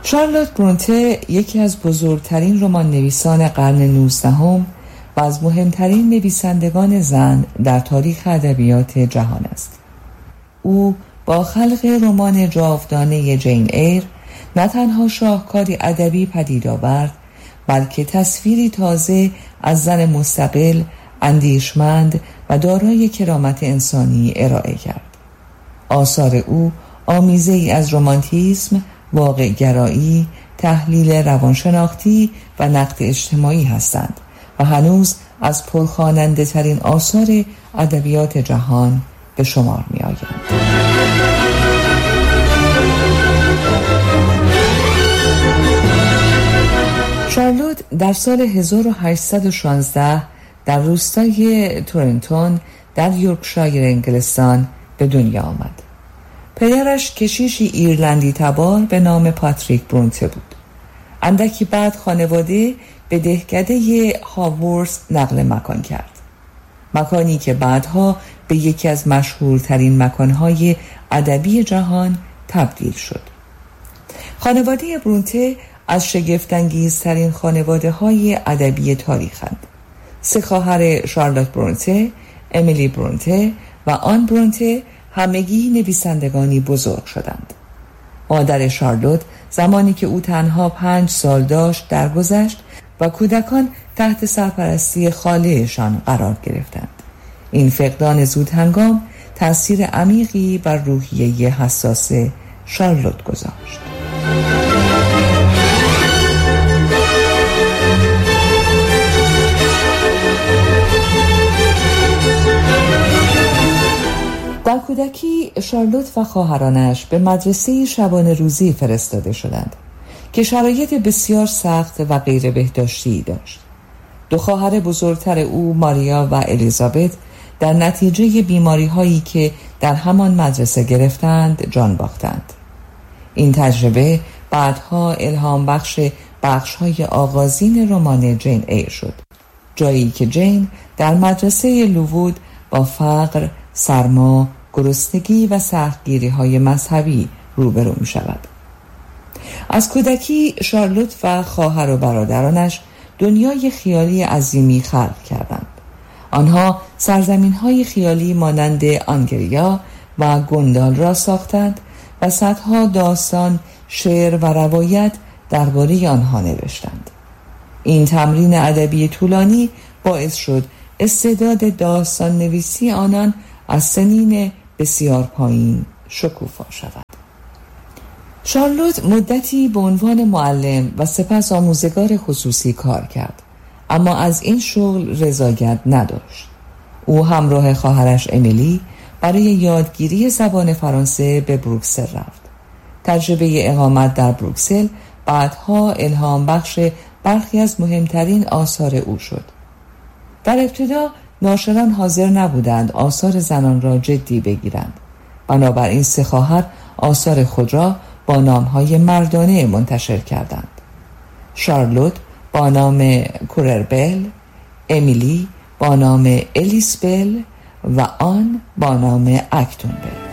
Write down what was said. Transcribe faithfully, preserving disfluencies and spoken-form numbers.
شارلوت برونته یکی از بزرگترین رمان نویسان قرن نوزدهم و از مهمترین نویسندگان زن در تاریخ ادبیات جهان است. او با خلق رمان جاودانه جین ایر نه تنها شاهکاری ادبی پدید آورد، بلکه تصویری تازه از زن مستقل، اندیشمند و دارای کرامت انسانی ارائه کرد. آثار او آمیزه‌ای از رمانتیسم، واقع‌گرایی، تحلیل روانشناختی و نقد اجتماعی هستند و هنوز از پرخواننده ترین آثار ادبیات جهان به شمار می آیند. شارلوت در سال هزار و هشتصد و شانزده در روستای تورنتون در یورکشایر انگلستان به دنیا آمد. پدرش کشیشی ایرلندی تبار به نام پاتریک برونته بود. اندکی بعد خانواده به دهکده هاورس نقل مکان کرد، مکانی که بعدها به یکی از مشهورترین مکانهای ادبی جهان تبدیل شد. خانواده برونته از شگفت‌انگیزترین خانواده‌های ادبی تاریخند. سه خواهر شارلوت برونته، امیلی برونته و آن برونته همگی نویسندگانی بزرگ شدند. مادر شارلوت زمانی که او تنها پنج سال داشت درگذشت و کودکان تحت سرپرستی خاله‌شان قرار گرفتند. این فقدان زود هنگام تأثیر عمیقی بر روحیه حساس شارلوت گذاشت. در کودکی شارلوت و خواهرانش به مدرسه شبانه روزی فرستاده شدند که شرایط بسیار سخت و غیر بهداشتی داشت. دو خواهر بزرگتر او، ماریا و الیزابت، در نتیجه بیماری هایی که در همان مدرسه گرفتند جان باختند. این تجربه بعدها الهام بخش بخش های آغازین رمان جین ایر شد، جایی که جین در مدرسه لووود با فقر، سرما، گرسنگی و سختگیری های مذهبی روبرو می شود. از کودکی شارلوت و خواهر و برادرانش دنیای خیالی عظیمی خلق کردند. آنها سرزمین های خیالی مانند آنگریا و گوندال را ساختند و صدها داستان، شعر و روایت درباره آنها نوشتند. این تمرین ادبی طولانی باعث شد استعداد داستان نویسی آنان از سنین بسیار پایین شکوفا شود. شارلوت مدتی به عنوان معلم و سپس آموزگار خصوصی کار کرد، اما از این شغل رضایت نداشت. او همراه خواهرش امیلی برای یادگیری زبان فرانسه به بروکسل رفت. تجربه اقامت در بروکسل بعدها الهام بخش برخی از مهمترین آثار او شد. در ابتدا ناشران حاضر نبودند آثار زنان را جدی بگیرند. بنابراین سه خواهر آثار خود را با نام‌های مردانه منتشر کردند. شارلوت با نام کورربل، امیلی با نام الیسبل و آن با نام اکتونبل.